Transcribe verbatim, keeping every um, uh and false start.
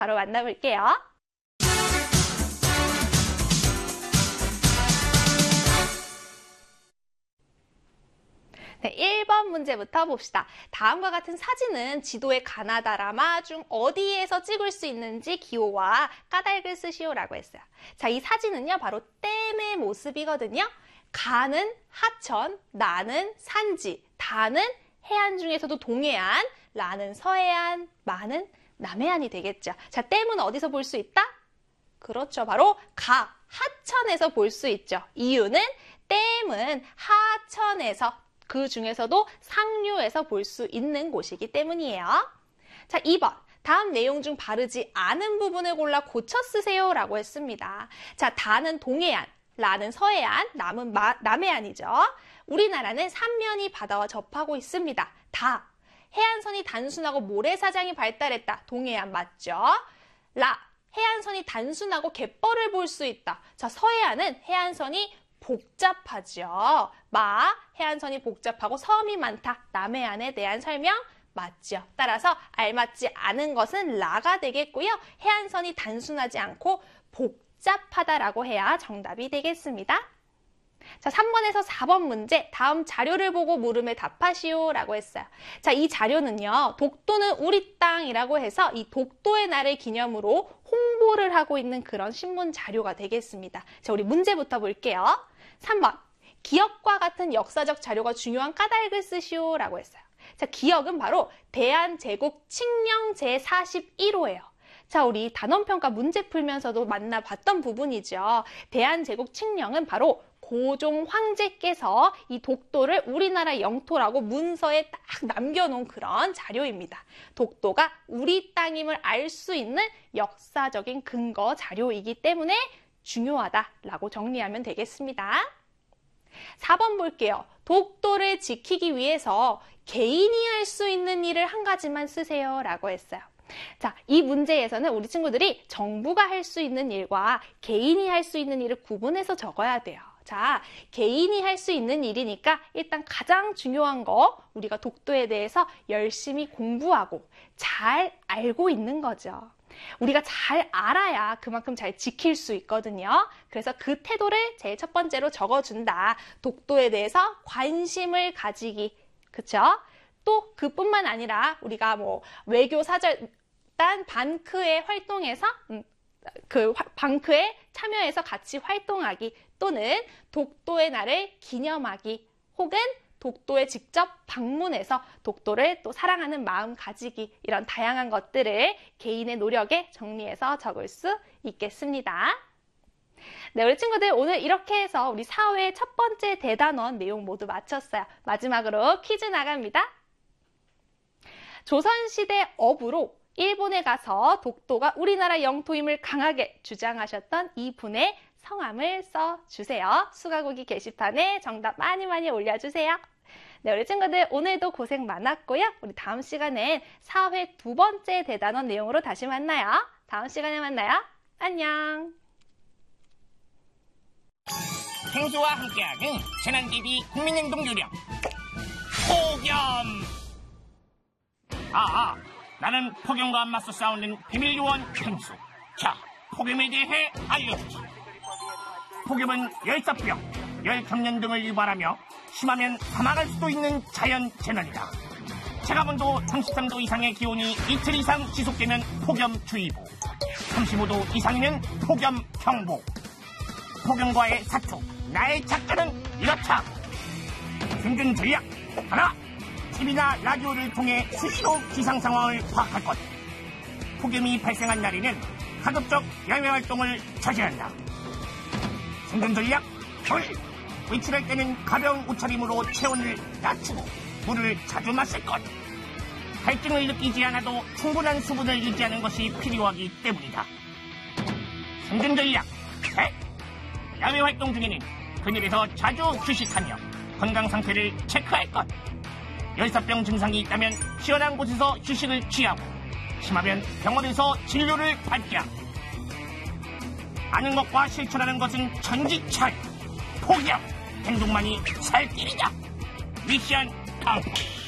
바로 만나볼게요. 네, 일 번 문제부터 봅시다. 다음과 같은 사진은 지도의 가나다라마 중 어디에서 찍을 수 있는지 기호와 까닭을 쓰시오라고 했어요. 자, 이 사진은요, 바로 댐의 모습이거든요. 가는 하천, 나는 산지, 다는 해안 중에서도 동해안, 라는 서해안, 마는 남해안이 되겠죠. 자, 댐은 어디서 볼 수 있다? 그렇죠. 바로 가, 하천에서 볼 수 있죠. 이유는 댐은 하천에서, 그 중에서도 상류에서 볼 수 있는 곳이기 때문이에요. 자, 이 번. 다음 내용 중 바르지 않은 부분을 골라 고쳐 쓰세요 라고 했습니다. 자, 다는 동해안, 라는 서해안, 남은 마, 남해안이죠. 우리나라는 삼면이 바다와 접하고 있습니다. 다. 해안선이 단순하고 모래사장이 발달했다. 동해안 맞죠? 라. 해안선이 단순하고 갯벌을 볼 수 있다. 자, 서해안은 해안선이 복잡하죠. 마. 해안선이 복잡하고 섬이 많다. 남해안에 대한 설명 맞죠. 따라서 알맞지 않은 것은 라가 되겠고요. 해안선이 단순하지 않고 복잡하다라고 해야 정답이 되겠습니다. 자, 삼 번에서 사 번 문제, 다음 자료를 보고 물음에 답하시오 라고 했어요. 자, 이 자료는요, 독도는 우리 땅이라고 해서 이 독도의 날을 기념으로 홍보를 하고 있는 그런 신문 자료가 되겠습니다. 자, 우리 문제부터 볼게요. 삼 번, 기억과 같은 역사적 자료가 중요한 까닭을 쓰시오 라고 했어요. 자, 기억은 바로 대한제국 칙령 제사십일 호예요. 자, 우리 단원평가 문제 풀면서도 만나봤던 부분이죠. 대한제국 칙령은 바로 고종 황제께서 이 독도를 우리나라 영토라고 문서에 딱 남겨놓은 그런 자료입니다. 독도가 우리 땅임을 알 수 있는 역사적인 근거 자료이기 때문에 중요하다라고 정리하면 되겠습니다. 사 번 볼게요. 독도를 지키기 위해서 개인이 할 수 있는 일을 한 가지만 쓰세요 라고 했어요. 자, 이 문제에서는 우리 친구들이 정부가 할 수 있는 일과 개인이 할 수 있는 일을 구분해서 적어야 돼요. 자, 개인이 할 수 있는 일이니까 일단 가장 중요한 거, 우리가 독도에 대해서 열심히 공부하고 잘 알고 있는 거죠. 우리가 잘 알아야 그만큼 잘 지킬 수 있거든요. 그래서 그 태도를 제일 첫 번째로 적어준다. 독도에 대해서 관심을 가지기. 그쵸? 또 그뿐만 아니라 우리가 뭐 외교 사절단 반크의 활동에서 음, 그 방크에 참여해서 같이 활동하기, 또는 독도의 날을 기념하기, 혹은 독도에 직접 방문해서 독도를 또 사랑하는 마음 가지기, 이런 다양한 것들을 개인의 노력에 정리해서 적을 수 있겠습니다. 네, 우리 친구들 오늘 이렇게 해서 우리 사 회 첫 번째 대단원 내용 모두 마쳤어요. 마지막으로 퀴즈 나갑니다. 조선시대 어부로 일본에 가서 독도가 우리나라 영토임을 강하게 주장하셨던 이분의 성함을 써주세요. 수가고기 게시판에 정답 많이 많이 올려주세요. 네, 우리 친구들 오늘도 고생 많았고요. 우리 다음 시간엔 사 회 두 번째 대단원 내용으로 다시 만나요. 다음 시간에 만나요. 안녕. 행주와 함께하는 재난티비 국민행동 요령 폭염. 아, 나는 폭염과 맞서 싸우는 비밀요원 행수. 자, 폭염에 대해 알려주지. 폭염은 열사병, 열감염 등을 유발하며 심하면 사망할 수도 있는 자연재난이다. 체감온도 삼십삼 도 이상의 기온이 이틀 이상 지속되면 폭염주의보, 삼십오 도 이상이면 폭염경보. 폭염과의 사투, 나의 작전은 이렇다. 생존 전략 하나, 티비나 라디오를 통해 수시로 기상 상황을 파악할 것. 폭염이 발생한 날에는 가급적 야외 활동을 자제한다. 생존 전략 둘, 외출할 때는 가벼운 옷차림으로 체온을 낮추고 물을 자주 마실 것. 갈증을 느끼지 않아도 충분한 수분을 유지하는 것이 필요하기 때문이다. 생존 전략 셋, 야외 활동 중에는 그늘에서 자주 휴식하며 건강 상태를 체크할 것. 열사병 증상이 있다면 시원한 곳에서 휴식을 취하고, 심하면 병원에서 진료를 받자. 아는 것과 실천하는 것은 천지차이. 폭염, 행동만이 살 길이다. 미션 컴플릿.